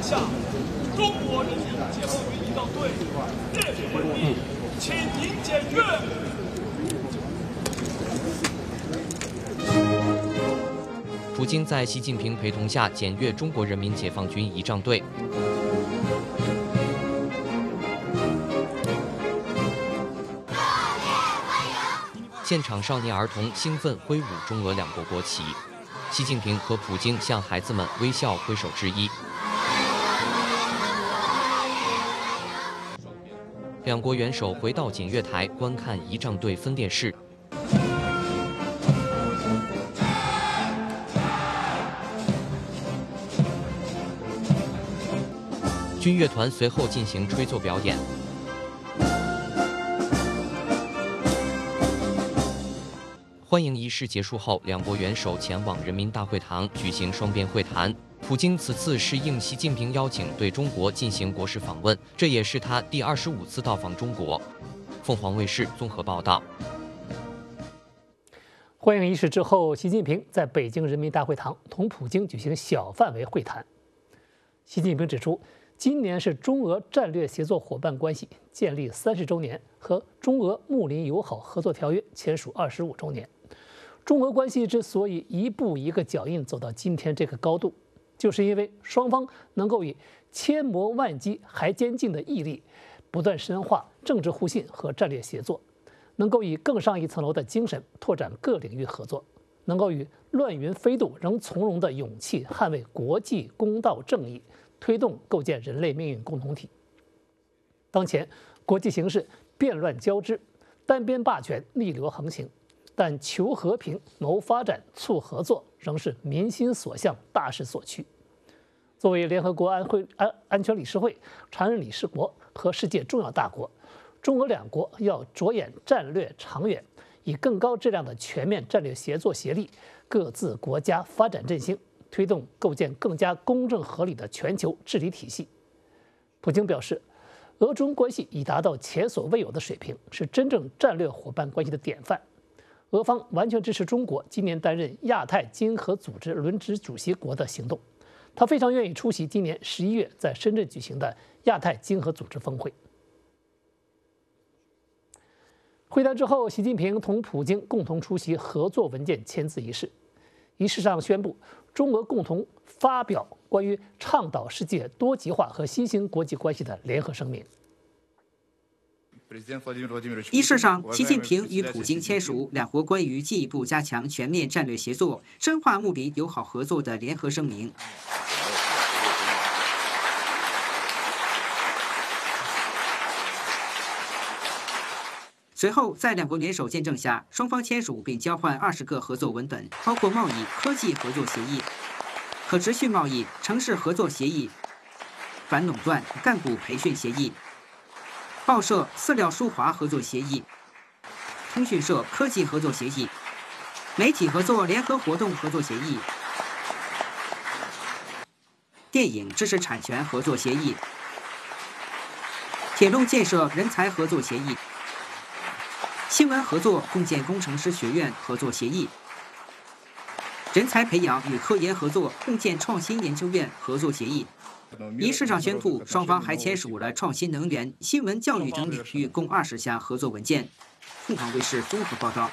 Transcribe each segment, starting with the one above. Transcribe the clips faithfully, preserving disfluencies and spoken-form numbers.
下，中国人民解放军仪仗队烈日本地，请您检阅。 普京在习近平陪同下检阅中国人民解放军仪仗队。现场少年儿童兴奋挥舞中俄两国国旗，习近平和普京向孩子们微笑挥手致意。两国元首回到检阅台观看仪仗队分列式。军乐团随后进行吹奏表演。欢迎仪式结束后，两国元首前往人民大会堂举行双边会谈。普京此次是应习近平邀请对中国进行国事访问，这也是他第二十五次到访中国。凤凰卫视综合报道。 欢迎仪式之后，习近平在北京人民大会堂同普京举行小范围会谈。习近平指出，今年是中俄战略协作伙伴关系建立三十周年和中俄睦邻友好合作条约签署二十五周年。中俄关系之所以一步一个脚印走到今天这个高度，就是因为双方能够以千磨万击还坚劲的毅力，不断深化政治互信和战略协作，能够以更上一层楼的精神拓展各领域合作，能够以乱云飞渡仍从容的勇气捍卫国际公道正义，推动构建人类命运共同体。当前国际形势变乱交织，单边霸权逆流横行，但求和平、谋发展、促合作仍是民心所向、大势所趋。作为联合国安会安安全理事会常任理事国和世界重要大国，中俄两国要着眼战略长远，以更高质量的全面战略协作协力，各自国家发展振兴，推动构建更加公正合理的全球治理体系。普京表示，俄中关系已达到前所未有的水平，是真正战略伙伴关系的典范。俄方完全支持中国今年担任亚太经合组织轮值主席国的行动，他非常愿意出席今年十一月在深圳举行的亚太经合组织峰会。会谈之后，习近平同普京共同出席合作文件签字仪式。仪式上宣布，中俄共同发表关于倡导世界多极化和新型国际关系的联合声明。 仪式上，习近平与普京签署两国关于进一步加强全面战略协作、深化睦邻友好合作的联合声明。随后，在两国元首见证下，双方签署并交换二十个合作文本，包括贸易、科技合作协议、可持续贸易、城市合作协议、反垄断、干部培训协议、报社饲料输华合作协议、通讯社科技合作协议、媒体合作联合活动合作协议、电影知识产权合作协议、铁路建设人才合作协议、新闻合作共建工程师学院合作协议、人才培养与科研合作共建创新研究院合作协议。仪式上宣布，双方还签署了创新能源、新闻教育等领域共二十项合作文件。凤凰卫视综合报道。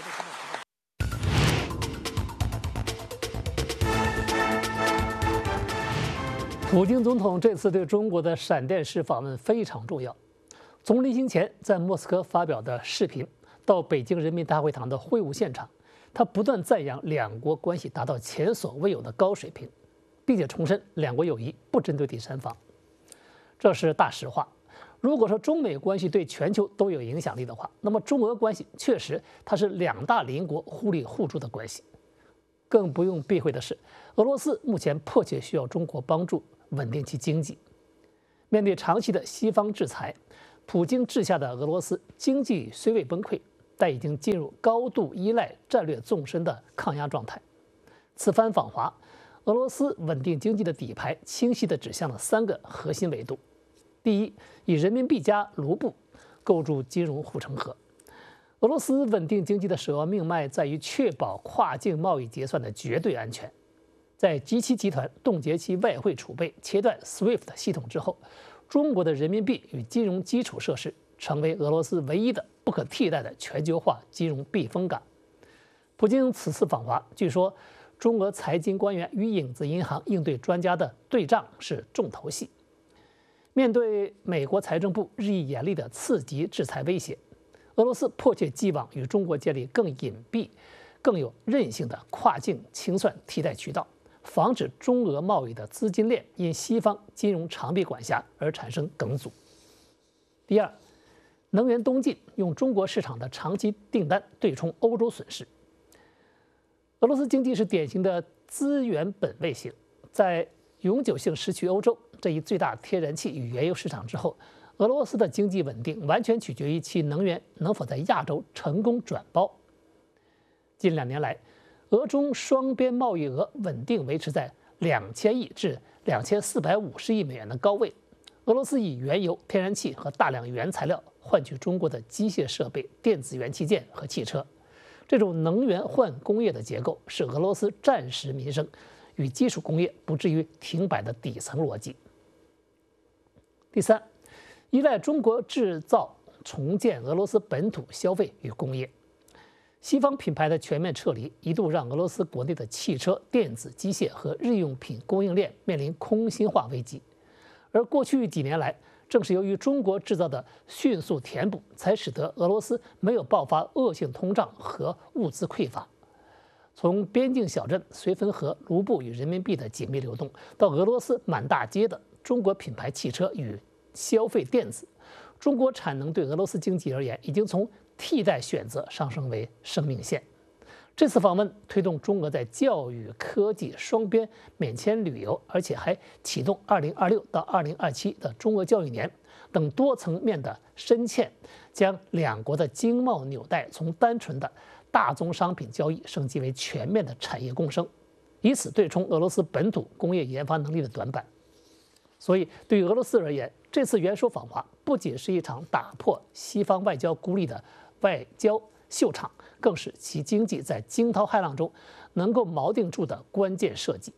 普京总统这次对中国的闪电式访问非常重要。从临行前在莫斯科发表的视频，到北京人民大会堂的会晤现场，他不断赞扬两国关系达到前所未有的高水平，并且重申两国友谊不针对第三方。这是大实话。如果说中美关系对全球都有影响力的话，那么中俄关系确实它是两大邻国互利互助的关系。更不用避讳的是，俄罗斯目前迫切需要中国帮助稳定其经济。面对长期的西方制裁，普京治下的俄罗斯经济虽未崩溃，但已经进入高度依赖战略纵深的抗压状态。此番访华，俄罗斯稳定经济的底牌清晰地指向了三个核心维度：第一，以人民币加卢布构筑金融护城河。俄罗斯稳定经济的首要命脉在于确保跨境贸易结算的绝对安全。 在 G 七 集团冻结其外汇储备、切断 SWIFT 系统之后，中国的人民币与金融基础设施成为俄罗斯唯一的不可替代的全球化金融避风港。普京此次访华，据说中俄财经官员与影子银行应对专家的对仗是重头戏。面对美国财政部日益严厉的刺激制裁威胁，俄罗斯迫切寄望与中国建立更隐蔽、更有韧性的跨境清算替代渠道，防止中俄贸易的资金链因西方金融长臂管辖而产生梗阻。第二，能源东进，用中国市场的长期订单对冲欧洲损失。俄罗斯经济是典型的资源本位型，在永久性失去欧洲这一最大天然气与原油市场之后，俄罗斯的经济稳定完全取决于其能源能否在亚洲成功转包。近两年来，俄中双边贸易额稳定维持在两千亿至两千四百五十亿美元的高位。俄罗斯以原油、天然气和大量原材料换取中国的机械设备、电子元器件和汽车。这种能源换工业的结构是俄罗斯战时民生与基础工业不至于停摆的底层逻辑。第三，依赖中国制造重建俄罗斯本土消费与工业。西方品牌的全面撤离一度让俄罗斯国内的汽车、电子、机械和日用品供应链面临空心化危机。而过去几年来，正是由于中国制造的迅速填补，才使得俄罗斯没有爆发恶性通胀和物资匮乏。从边境小镇绥芬河卢布与人民币的紧密流动，到俄罗斯满大街的中国品牌汽车与消费电子，中国产能对俄罗斯经济而言，已经从替代选择上升为生命线。这次访问推动中俄在教育、科技双边免签旅游，而且还启动二零二六到二零二七的中俄教育年等多层面的深嵌，将两国的经贸纽带从单纯的大宗商品交易升级为全面的产业共生，以此对冲俄罗斯本土工业研发能力的短板。所以，对于俄罗斯而言，这次元首访华不仅是一场打破西方外交孤立的外交秀场，更是其经济在惊涛骇浪中能够锚定住的关键设计。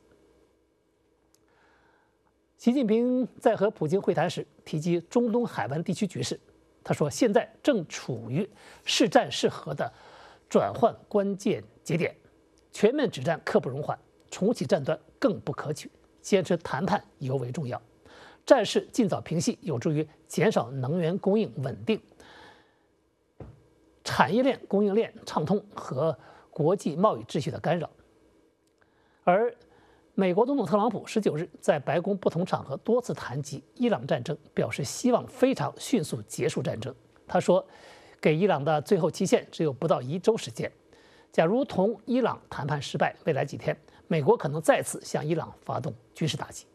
习近平在和普京会谈时提及中东海湾地区局势，他说：“现在正处于是战是和的转换关键节点，全面止战刻不容缓，重启战端更不可取，坚持谈判尤为重要。战事尽早平息，有助于减少能源供应稳定、产业链供应链畅通和国际贸易秩序的干扰。”而美国总统特朗普十九日在白宫不同场合多次谈及伊朗战争，表示希望非常迅速结束战争。他说，给伊朗的最后期限只有不到一周时间。假如同伊朗谈判失败，未来几天，美国可能再次向伊朗发动军事打击。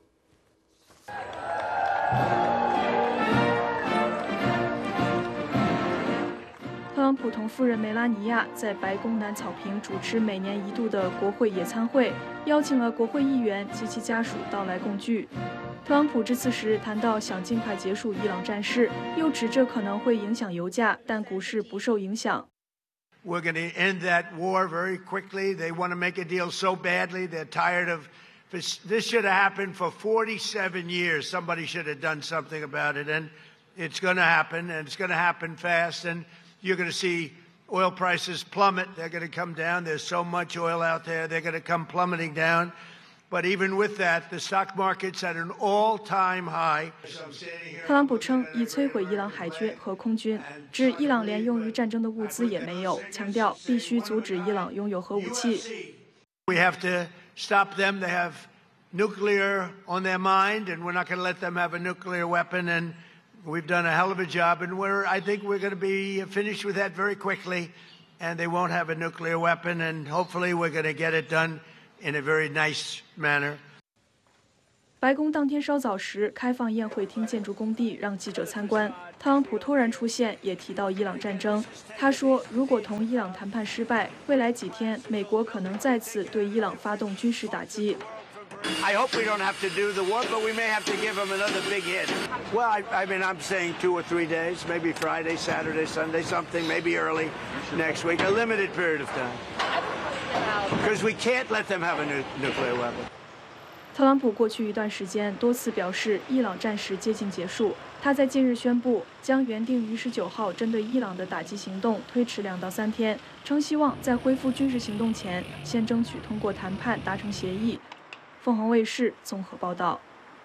特朗普同夫人梅拉尼亚在白宫南草坪主持每年一度的国会野餐会，邀请了国会议员及其家属到来共聚。特朗普致辞时谈到想尽快结束伊朗战事，又指这可能会影响油价，但股市不受影响。 We're going to end that war very quickly. They want to make a deal so badly. They're tired of this. Should have happened for forty-seven years. Somebody should have done something about it, and it's going to happen, and it's going to happen fast. And you're going to see oil prices plummet. They're going to come down. There's so much oil out there. They're going to come plummeting down. But even with that, the stock market's at an all-time high. 特朗普称已摧毁伊朗海军和空军，指伊朗连用于战争的物资也没有，强调必须阻止伊朗拥有核武器。 We have to stop them. They have nuclear on their mind, and we're not going to let them have a nuclear weapon. And we've done a hell of a job, and we're, I think we're going to be finished with that very quickly, and they won't have a nuclear weapon, and hopefully we're going to get it done in a very nice manner. 白宫当天稍早时开放宴会厅建筑工地，让记者参观。特朗普突然出现，也提到伊朗战争。他说，如果同伊朗谈判失败，未来几天美国可能再次对伊朗发动军事打击。 I hope we don't have to do the war, but we may have to give them another big hit. Well, I, I mean, I'm saying two or three days, maybe Friday, Saturday, Sunday, something, maybe early next week, a limited period of time. Because we can't let them have a nu nuclear weapon. 特朗普过去一段时间多次表示，伊朗战事接近结束。他在近日宣布，将原定于十九号针对伊朗的打击行动推迟两到三天，称希望在恢复军事行动前，先争取通过谈判达成协议。凤凰卫视综合报道。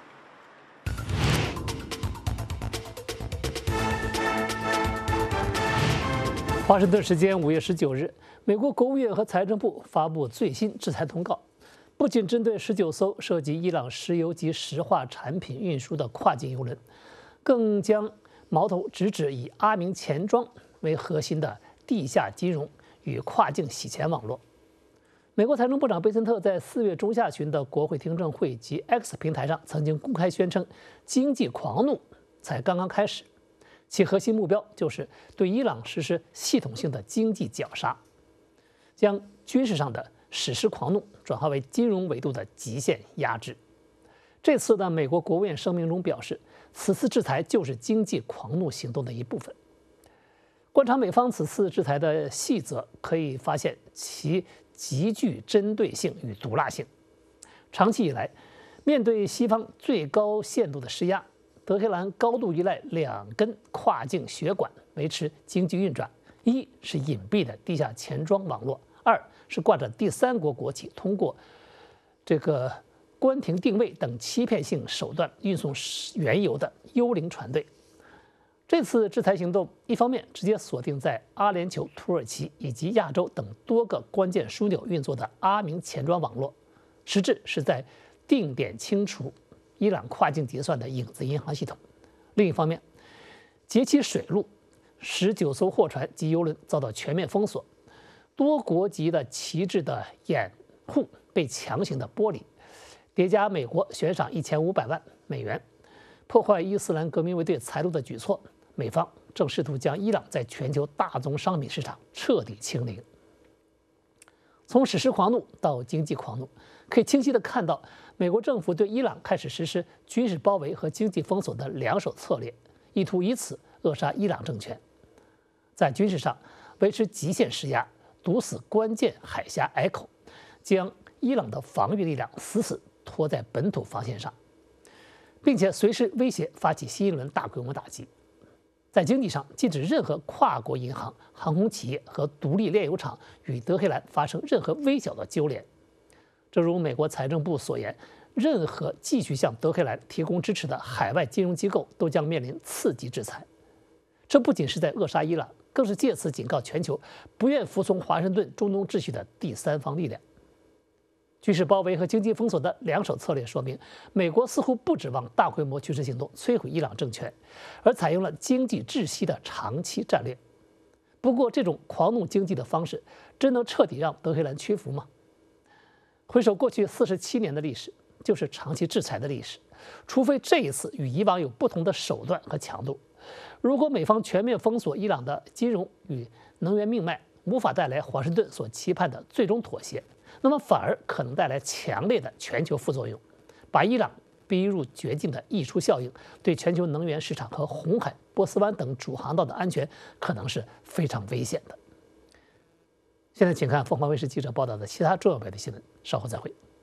华盛顿时间五月十九日，美国国务院和财政部发布最新制裁通告。不仅针对十九艘涉及伊朗石油及石化产品运输的跨境油轮，更将矛头直指以阿明钱庄为核心的地下金融与跨境洗钱网络。美国财政部长贝森特在四月中下旬的国会听证会及 X 平台上曾经公开宣称，经济狂怒才刚刚开始，其核心目标就是对伊朗实施系统性的经济绞杀，将军事上的史诗狂怒转化为金融维度的极限压制。这次的美国国务院声明中表示，此次制裁就是经济狂怒行动的一部分。观察美方此次制裁的细则，可以发现其极具针对性与毒辣性。长期以来，面对西方最高限度的施压，德黑兰高度依赖两根跨境血管维持经济运转：一是隐蔽的地下钱庄网络，二是挂着第三国国旗，通过这个关停定位等欺骗性手段运送原油的幽灵船队。这次制裁行动，一方面直接锁定在阿联酋、土耳其以及亚洲等多个关键枢纽运作的阿明钱庄网络，实质是在定点清除伊朗跨境结算的影子银行系统。另一方面，劫其水路，十九艘货船及油轮遭到全面封锁，多国籍的旗帜的掩护被强行的剥离，叠加美国悬赏一千五百万美元破坏伊斯兰革命卫队财路的举措，美方正试图将伊朗在全球大宗商品市场彻底清零。从史诗狂怒到经济狂怒，可以清晰地看到，美国政府对伊朗开始实施军事包围和经济封锁的两手策略，意图以此扼杀伊朗政权。在军事上维持极限施压，堵死关键海峡隘口，将伊朗的防御力量死死拖在本土防线上，并且随时威胁发起新一轮大规模打击。在经济上，禁止任何跨国银行、航空企业和独立炼油厂与德黑兰发生任何微小的纠连。正如美国财政部所言，任何继续向德黑兰提供支持的海外金融机构都将面临次级制裁。这不仅是在扼杀伊朗，更是借此警告全球不愿服从华盛顿中东秩序的第三方力量。军事包围和经济封锁的两手策略说明，美国似乎不指望大规模军事行动摧毁伊朗政权，而采用了经济窒息的长期战略。不过，这种狂怒经济的方式真能彻底让德黑兰屈服吗？回首过去四十七年的历史，就是长期制裁的历史，除非这一次与以往有不同的手段和强度。如果美方全面封锁伊朗的金融与能源命脉，无法带来华盛顿所期盼的最终妥协，那么反而可能带来强烈的全球副作用，把伊朗逼入绝境的溢出效应，对全球能源市场和红海、波斯湾等主航道的安全可能是非常危险的。现在请看凤凰卫视记者报道的其他重要版的新闻，稍后再会。